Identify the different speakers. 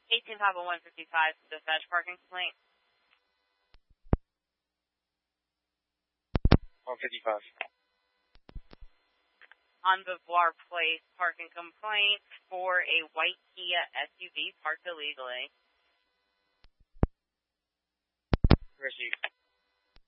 Speaker 1: 18 Papa 155, dispatch parking complaint.
Speaker 2: 155.
Speaker 1: On Beauvoir Place, parking complaint for a white Kia SUV parked illegally.
Speaker 2: Received.